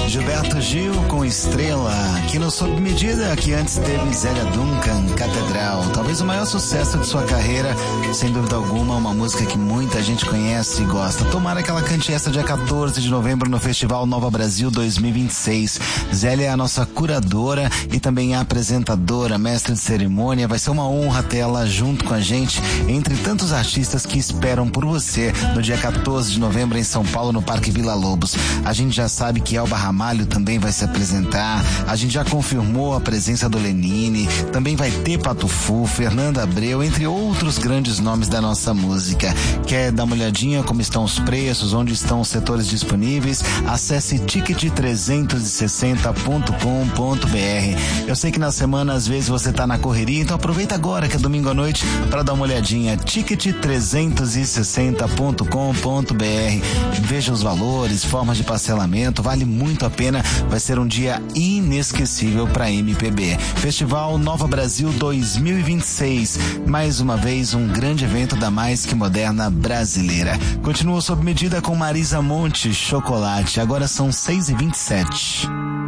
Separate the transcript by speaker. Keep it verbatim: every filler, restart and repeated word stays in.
Speaker 1: Gilberto Gil com Estrela, aqui no Sob Medida, que antes teve Zélia Duncan, Catedral, talvez o maior sucesso de sua carreira, sem dúvida alguma, uma música que muita gente conhece e gosta. Tomara que ela cante essa dia quatorze de novembro no Festival Nova Brasil dois mil e vinte e seis. Zélia é a nossa curadora e também a apresentadora, mestre de cerimônia. Vai ser uma honra ter ela junto com a gente, entre tantos artistas que esperam por você no dia quatorze de novembro em São Paulo, no Parque Vila Lobos. A gente já sabe que Elba Ramalho também vai se apresentar, a gente já confirmou a presença do Lenine, também vai ter Pato Fu, Fernanda Abreu, entre outros grandes nomes da nossa música. Quer dar uma olhadinha como estão os preços, onde estão os setores disponíveis? Acesse ticket trezentos e sessenta ponto com ponto b r. Eu sei que na semana às vezes você tá na correria, então aproveita agora que é domingo à noite para dar uma olhadinha. ticket trezentos e sessenta ponto com ponto b r. Veja os valores, formas de parcelamento, vale muito a pena, vai ser um dia inesquecível para M P B. Festival Nova Brasil dois mil e vinte e seis, mais uma vez um grande evento da mais que moderna brasileira. Continua Sob Medida com Marisa Monte, Chocolate. Agora são seis e vinte e sete.